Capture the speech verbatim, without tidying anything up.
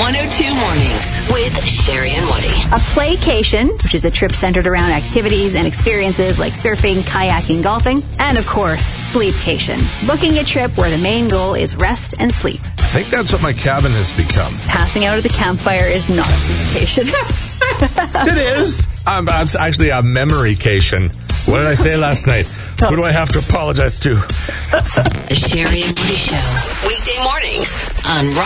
one oh two Mornings with Sherry and Woody. A playcation, which is a trip centered around activities and experiences like surfing, kayaking, golfing, and of course, sleepcation. Booking a trip where the main goal is rest and sleep. I think that's what my cabin has become. Passing out at the campfire is not a vacation. It is. Um, it's actually a memory-cation. What did I say last night? Who do I have to apologize to? The Sherry and Woody Show. Weekday mornings on Rock.